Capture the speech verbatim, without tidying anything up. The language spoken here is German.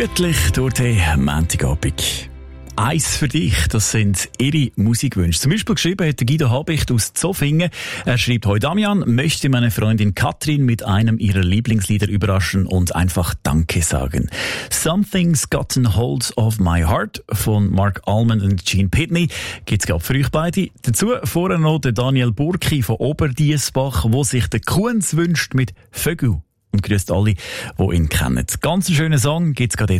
Gemütlich durch den Montagabend. Eins für dich, das sind ihre Musikwünsche. Zum Beispiel geschrieben hat Guido Habicht aus Zofingen. Er schreibt: Hoi Damian, möchte meine Freundin Katrin mit einem ihrer Lieblingslieder überraschen und einfach Danke sagen. Something's Gotten Hold of My Heart von Mark Almond und Gene Pitney gibt's gerade für euch beide. Dazu vorher noch der Daniel Burki von Oberdiessbach, wo sich der Kunz wünscht mit Vögel. Und grüßt alle, die ihn kennen. Ganz einen schönen Song gibt's gerade jetzt.